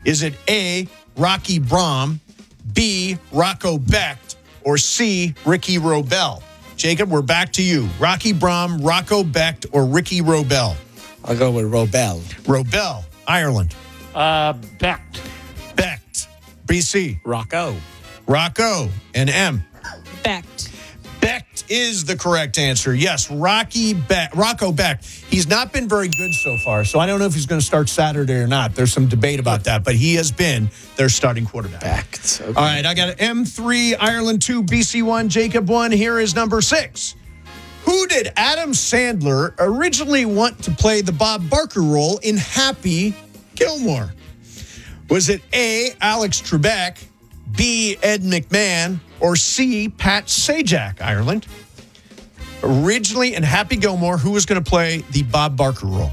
Is it A, Rocky Braum, B, Rocco Becht, or C, Ricky Robel? Jacob, we're back to you. Rocky Braum, Rocco Becht, or Ricky Robel? I'll go with Robel. Robel, Ireland. Becht. Becht, BC. Rocco. Rocco, and M. Becht. Becht is the correct answer. Yes, Rocco Becht. He's not been very good so far, so I don't know if he's going to start Saturday or not. There's some debate about that, but he has been their starting quarterback. Becht. Okay. All right, I got M3, Ireland 2, BC 1, Jacob 1. Here is number 6. Who did Adam Sandler originally want to play the Bob Barker role in Happy Gilmore? Was it A, Alex Trebek, B, Ed McMahon, or C, Pat Sajak, Ireland? Originally in Happy Gilmore, who was going to play the Bob Barker role?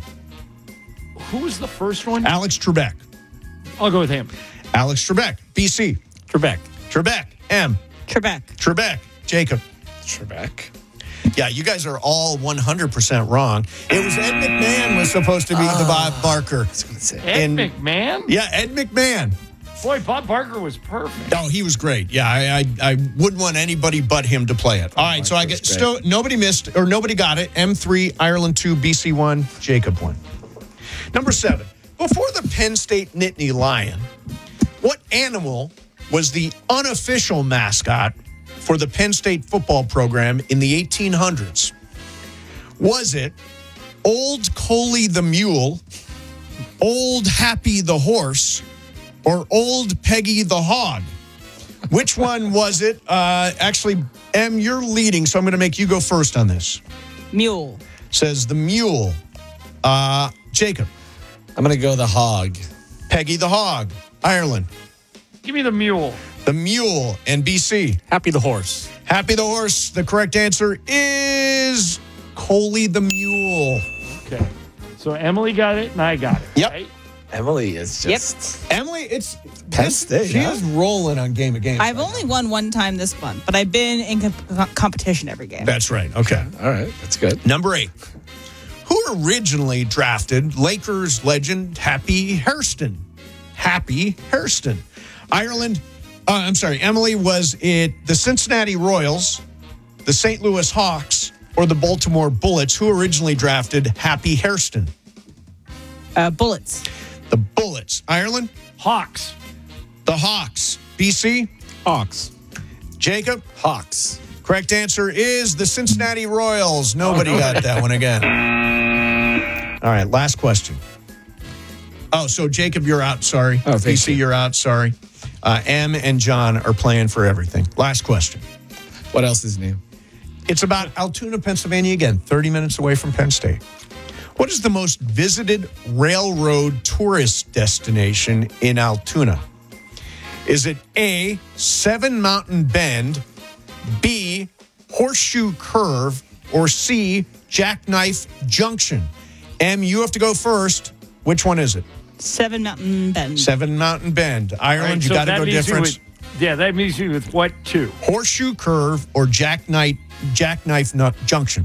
Who was the first one? Alex Trebek. I'll go with him. Alex Trebek. BC. Trebek. Trebek. M. Trebek. Trebek. Jacob. Trebek. Yeah, you guys are all 100% wrong. It was Ed McMahon was supposed to be the Bob Barker. I was going to say. Ed McMahon? Yeah, Ed McMahon. Boy, Bob Barker was perfect. Oh, he was great. Yeah, I wouldn't want anybody but him to play it. All right, so I get still nobody missed or nobody got it. M3, Ireland 2, BC 1, Jacob 1. Number 7. Before the Penn State Nittany Lion, what animal was the unofficial mascot for the Penn State football program in the 1800s? Was it Old Coley the Mule, Old Happy the Horse, or Old Peggy the Hog? Which one was it? Actually, M, you're leading, so I'm going to make you go first on this. Mule. Says the mule. Jacob. I'm going to go the hog. Peggy the Hog. Ireland. Give me the mule. The mule. And BC. Happy the horse. Happy the Horse. The correct answer is Coley the Mule. Okay. So Emily got it and I got it. Yep. Right? Emily is just Emily, it's Penn State. She is rolling on Game of Games. I've only won one time this month, but I've been in competition every game. That's right. Okay. All right. That's good. Number 8. Who originally drafted Lakers legend Happy Hairston? Happy Hairston. Ireland. I'm sorry. Emily, was it the Cincinnati Royals, the St. Louis Hawks, or the Baltimore Bullets? Who originally drafted Happy Hairston? Bullets. The Bullets. Ireland? Hawks. The Hawks. BC? Hawks. Jacob? Hawks. Correct answer is the Cincinnati Royals. Nobody got that one again. All right, last question. Oh, so Jacob, you're out. Sorry. Oh, thank BC, you. you're out. Sorry. M and John are playing for everything. Last question. What else is new? It's about Altoona, Pennsylvania again, 30 minutes away from Penn State. What is the most visited railroad tourist destination in Altoona? Is it A, Seven Mountain Bend, B, Horseshoe Curve, or C, Jackknife Junction? M, you have to go first. Which one is it? Seven Mountain Bend. Seven Mountain Bend. Ireland, Right, you so got to that go means you different. that means you with what two? Horseshoe Curve or Jackknife Junction?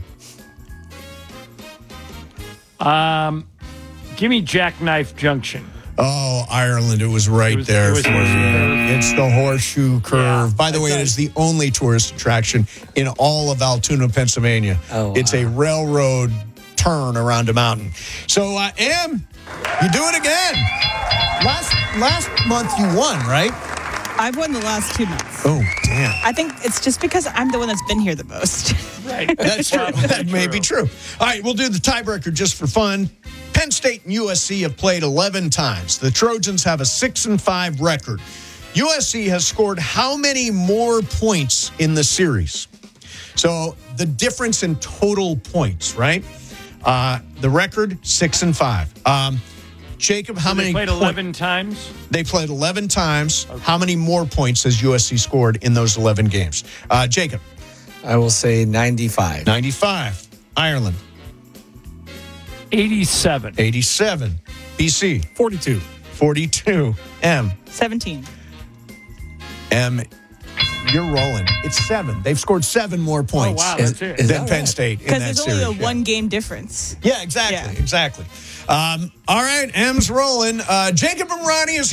Give me Jackknife Junction. Oh, Ireland, it was right there it was for you. Horseshoe Curve. It's the Horseshoe Curve. Yeah, By the way, it is the only tourist attraction in all of Altoona, Pennsylvania. Oh, wow. It's a railroad turn around a mountain. So, Em, you do it again. Last month you won, right? I've won the last 2 months. Oh, damn. I think it's just because I'm the one that's been here the most. Right. That's true. That may be true. All right, we'll do the tiebreaker just for fun. Penn State and USC have played 11 times. The Trojans have a 6-5 record. USC has scored how many more points in the series? So the difference in total points, right? The record, 6-5. Jacob, how many? They played 11 times? They played 11 times. Okay. How many more points has USC scored in those 11 games? Jacob. I will say 95. 95. Ireland. 87. 87. BC. 42. 42. M. 17. M. You're rolling. It's 7. They've scored 7 more points wow, that's it. than Penn State in Because that there's series. only a one-game difference. Yeah, exactly. Yeah. Exactly. All right, M's rolling. Jacob and Ronnie is